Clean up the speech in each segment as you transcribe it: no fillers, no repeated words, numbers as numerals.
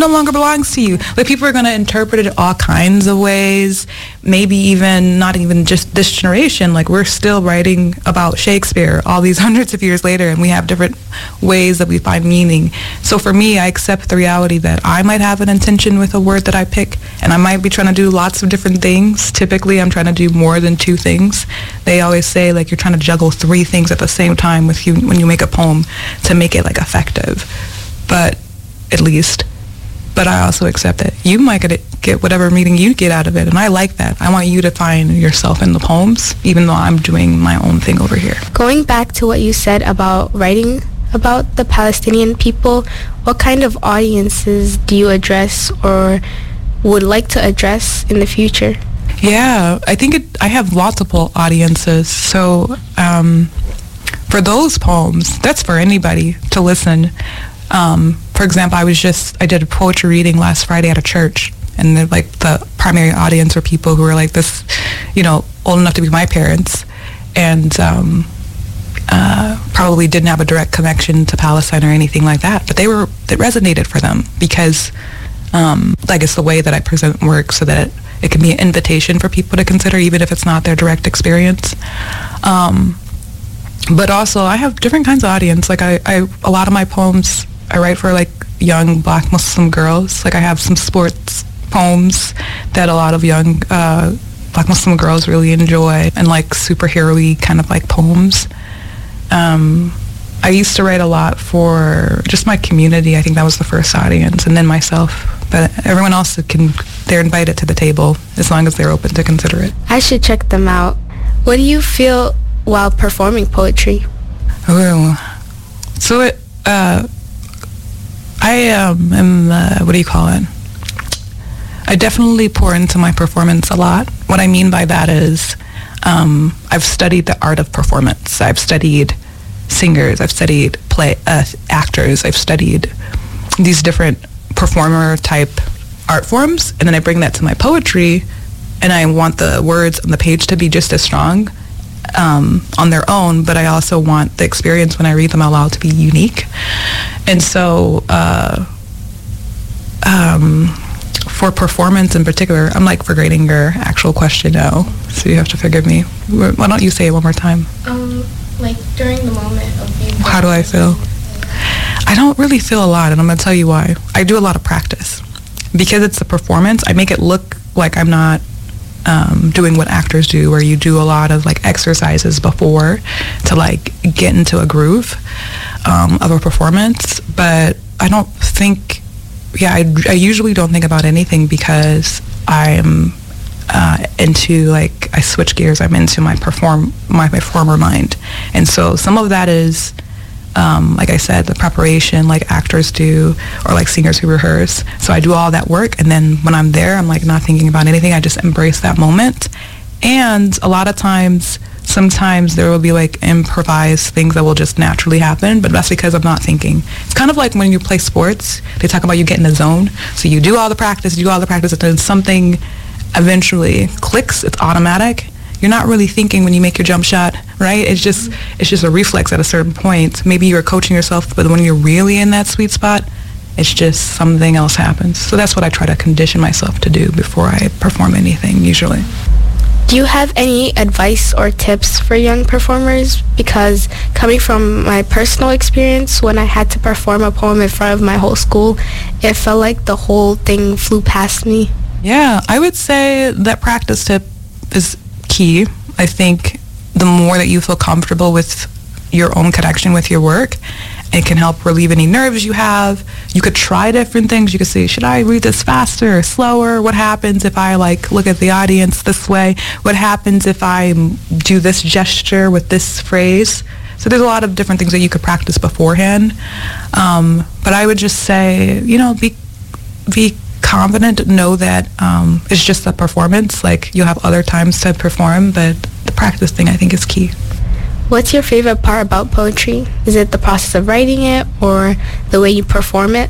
no longer belongs to you. Like, people are going to interpret it all kinds of ways, maybe even not even just this generation. Like, we're still writing about Shakespeare all these hundreds of years later, and we have different ways that we find meaning. So for me, I accept the reality that I might have an intention with a word that I pick, and I might be trying to do lots of different things. Typically, I'm trying to do more than two things. They always say, like, you're trying to juggle three things at the same time with you when you make a poem to make it, like, effective. But I also accept that you might get whatever meaning you get out of it, and I like that. I want you to find yourself in the poems, even though I'm doing my own thing over here. Going back to what you said about writing about the Palestinian people, what kind of audiences do you address or would like to address in the future? Yeah, I think I have multiple audiences. So for those poems, that's for anybody to listen. For example, I did a poetry reading last Friday at a church, and the primary audience were people who were like this, old enough to be my parents, and probably didn't have a direct connection to Palestine or anything like that, but it resonated for them because, it's the way that I present work so that it can be an invitation for people to consider, even if it's not their direct experience. But also, I have different kinds of audience. Like, a lot of my poems I write for, like, young Black Muslim girls. Like, I have some sports poems that a lot of young Black Muslim girls really enjoy, and, like, superhero-y kind of, like, poems. I used to write a lot for just my community. I think that was the first audience, and then myself. But everyone else, they're invited to the table as long as they're open to consider it. I should check them out. What do you feel while performing poetry? So I am, what do you call it? I definitely pour into my performance a lot. What I mean by that is I've studied the art of performance. I've studied singers. I've studied actors. I've studied these different performer-type art forms, and then I bring that to my poetry, and I want the words on the page to be just as strong on their own, but I also want the experience when I read them out loud to be unique. And so for performance in particular, I'm like forgetting your actual question now, so you have to forgive me. Why don't you say it one more time? Like during the moment of being... How do I feel? I don't really feel a lot, and I'm going to tell you why. I do a lot of practice. Because it's a performance, I make it look like I'm not doing what actors do, where you do a lot of like exercises before to like get into a groove of a performance. But I don't think, I usually don't think about anything because I'm into, like, I switch gears. I'm into my performer mind. And so some of that is, like I said, the preparation like actors do, or like singers who rehearse. So I do all that work, and then when I'm there, I'm like not thinking about anything. I just embrace that moment. And a lot of times, sometimes there will be like improvised things that will just naturally happen, but that's because I'm not thinking. It's kind of like when you play sports, they talk about you get in a zone. So you do all the practice, and then something eventually clicks. It's automatic. You're not really thinking when you make your jump shot, right? It's just a reflex at a certain point. Maybe you're coaching yourself, but when you're really in that sweet spot, it's just something else happens. So that's what I try to condition myself to do before I perform anything, usually. Do you have any advice or tips for young performers? Because coming from my personal experience, when I had to perform a poem in front of my whole school, it felt like the whole thing flew past me. Yeah, I would say that practice tip is key. I think the more that you feel comfortable with your own connection with your work, it can help relieve any nerves you have. You could try different things. You could say, should I read this faster or slower? What happens if I like look at the audience this way? What happens if I do this gesture with this phrase? So there's a lot of different things that you could practice beforehand. But I would just say, be confident, know that it's just a performance. Like, you'll have other times to perform, but the practice thing I think is key. What's your favorite part about poetry? Is it the process of writing it or the way you perform it?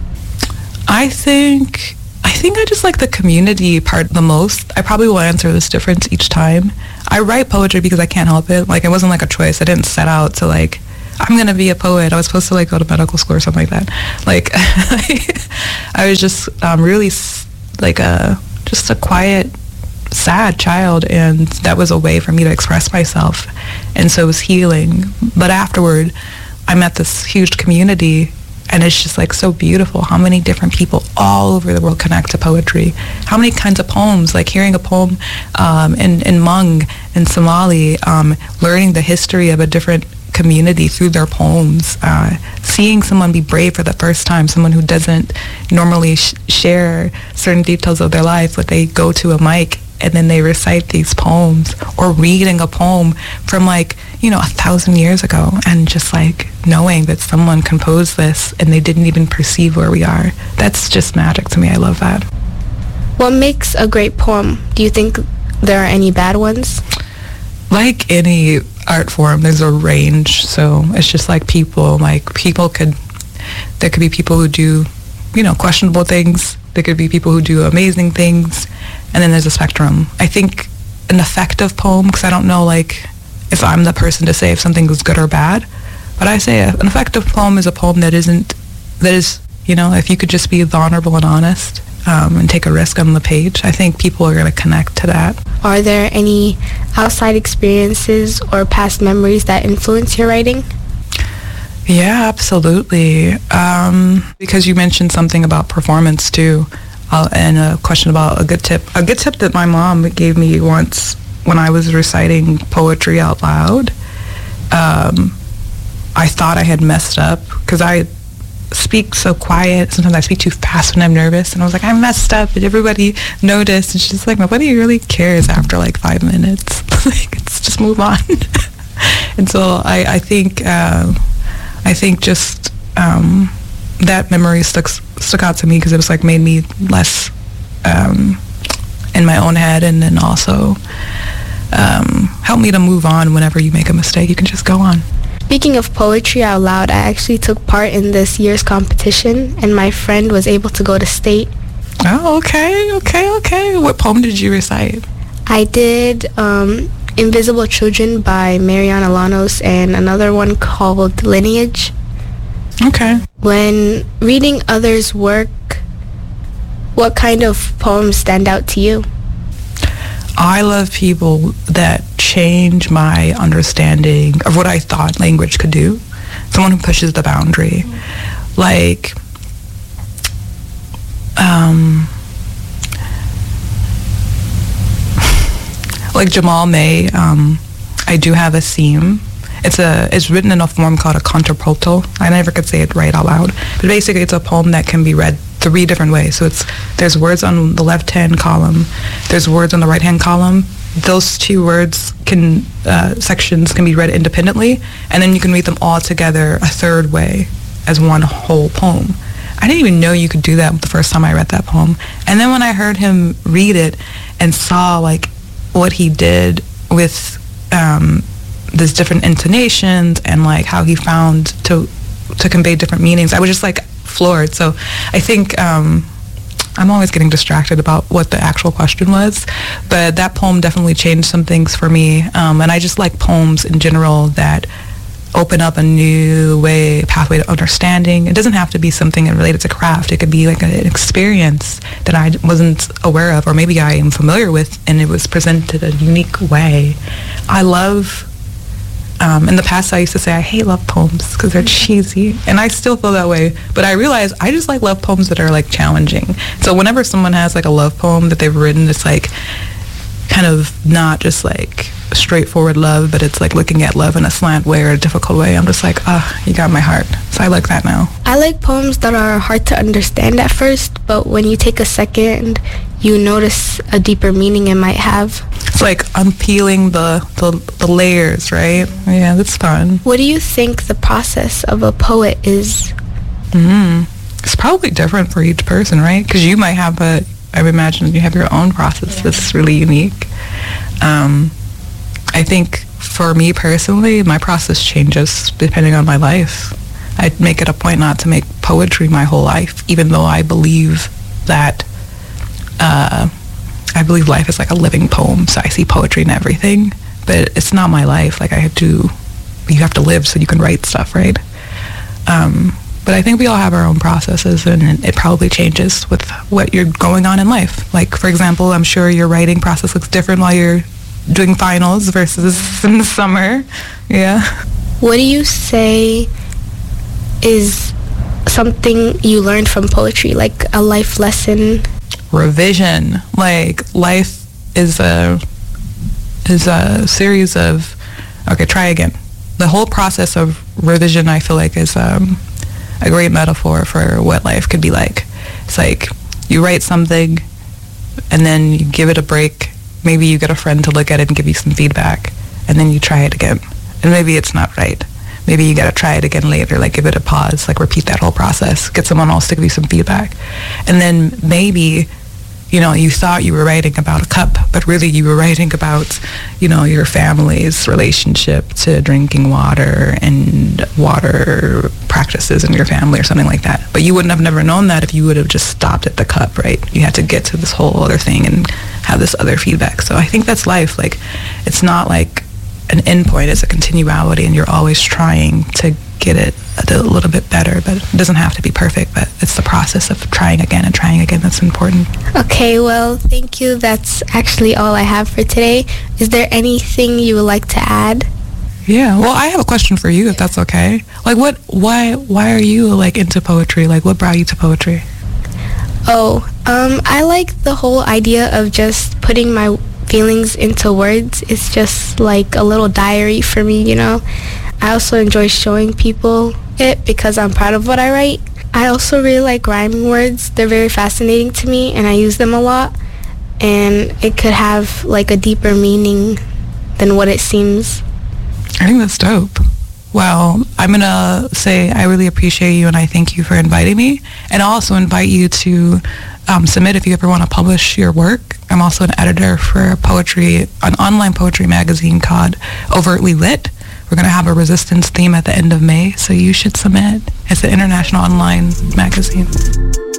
I think I just like the community part the most. I probably will answer this different each time. I write poetry because I can't help it. Like, it wasn't like a choice. I didn't set out to like, I'm gonna be a poet. I was supposed to like go to medical school or something like that. Like I was just really just a quiet, sad child, and that was a way for me to express myself, and so it was healing. But afterward, I met this huge community, and it's just like so beautiful how many different people all over the world connect to poetry. How many kinds of poems, like hearing a poem in Hmong in Somali, learning the history of a different community through their poems, seeing someone be brave for the first time, someone who doesn't normally share certain details of their life, but they go to a mic and then they recite these poems, or reading a poem from 1,000 years ago, and just like knowing that someone composed this and they didn't even perceive where we are. That's just magic to me. I love that. What makes a great poem? Do you think there are any bad ones? Like any art form, there's a range. So it's just like there could be people who do, questionable things. There could be people who do amazing things. And then there's a spectrum. I think an effective poem, because I don't know if I'm the person to say if something is good or bad, but I say an effective poem is a poem that is, if you could just be vulnerable and honest and take a risk on the page, I think people are going to connect to that. Are there any outside experiences or past memories that influence your writing? Yeah, absolutely. Because you mentioned something about performance too, and a question about a good tip. A good tip that my mom gave me once when I was reciting poetry out loud. I thought I had messed up because I speak so quiet. Sometimes I speak too fast when I'm nervous, and I was like, I messed up, and everybody noticed. And she's like, nobody really cares after 5 minutes. It's just move on. And so I think just that memory stuck out to me because it was made me less in my own head, and then also helped me to move on. Whenever you make a mistake, you can just go on. Speaking of poetry out loud, I actually took part in this year's competition, and my friend was able to go to state. Oh, okay. What poem did you recite? I did Invisible Children by Mariana Llanos, and another one called Lineage. Okay. When reading others' work, what kind of poems stand out to you? I love people that change my understanding of what I thought language could do. Someone who pushes the boundary. Like Jamal May, I do have a theme. It's written in a form called a contrapuntal. I never could say it right out loud. But basically it's a poem that can be read 3 different ways. So there's words on the left-hand column, there's words on the right-hand column. Those 2 words sections can be read independently, and then you can read them all together a 3rd way as one whole poem. I didn't even know you could do that the first time I read that poem. And then when I heard him read it and saw what he did with these different intonations and how he found to convey different meanings, I was just floored. So I think I'm always getting distracted about what the actual question was, but that poem definitely changed some things for me. And I just like poems in general that open up a new pathway to understanding. It doesn't have to be something related to craft. It could be an experience that I wasn't aware of, or maybe I am familiar with, and it was presented a unique way. I love in the past I used to say I hate love poems because they're cheesy, and I still feel that way, but I realize I just like love poems that are challenging. So whenever someone has a love poem that they've written, it's kind of not just straightforward love, but it's looking at love in a slant way or a difficult way. I'm just you got my heart. So I like that now. I like poems that are hard to understand at first, but when you take a second, you notice a deeper meaning it might have. It's unpeeling the layers, right? Yeah, that's fun. What do you think the process of a poet is? It's probably different for each person, right? Because you might have I imagine you have your own process that's really unique. I think for me personally, my process changes depending on my life. I make it a point not to make poetry my whole life, even though I believe that life is a living poem. So I see poetry in everything, but it's not my life. I have to you have to live so you can write stuff, right? But I think we all have our own processes, and it probably changes with what you're going on in life. Like, for example, I'm sure your writing process looks different while you're doing finals versus in the summer. Yeah. What do you say is something you learned from poetry, like a life lesson? Revision. Like, life is a series of, okay, try again. The whole process of revision, I feel like, is a great metaphor for what life could be like. It's like you write something and then you give it a break. Maybe you get a friend to look at it and give you some feedback, and then you try it again. And maybe it's not right. Maybe you gotta try it again later, like give it a pause, like repeat that whole process, get someone else to give you some feedback. And then maybe, you thought you were writing about a cup, but really you were writing about, your family's relationship to drinking water and water practices in your family or something like that. But you wouldn't have never known that if you would have just stopped at the cup, right? You had to get to this whole other thing and have this other feedback. So I think that's life. Like, it's not like an endpoint, it's a continuality, and you're always trying to get it a little bit better, but it doesn't have to be perfect, but it's the process of trying again and trying again that's important. Okay, well, thank you. That's actually all I have for today. Is there anything you would like to add? Yeah, well, I have a question for you, if that's okay. Like, why are you, like, into poetry? Like, what brought you to poetry? I like the whole idea of just putting my feelings into words. It's just like a little diary for me, I also enjoy showing people it because I'm proud of what I write. I also really like rhyming words. They're very fascinating to me, and I use them a lot. And it could have like a deeper meaning than what it seems. I think that's dope. Well, I'm going to say I really appreciate you, and I thank you for inviting me. And I'll also invite you to submit if you ever want to publish your work. I'm also an editor for an online poetry magazine called Overtly Lit. We're going to have a resistance theme at the end of May, so you should submit. It's an international online magazine.